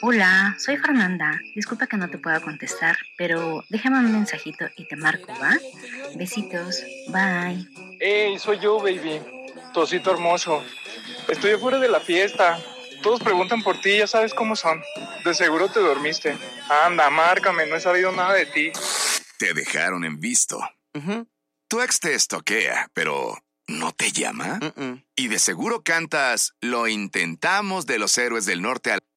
Hola, soy Fernanda. Disculpa que no te pueda contestar, pero déjame un mensajito y te marco, ¿va? Besitos, bye. Hey, soy yo, baby. Tu osito hermoso. Estoy afuera de la fiesta. Todos preguntan por ti, ya sabes cómo son. De seguro te dormiste. Anda, márcame, no he sabido nada de ti. Te dejaron en visto. Tu ex te estoquea, pero ¿no te llama? Y de seguro cantas Lo intentamos de los Héroes del Norte al...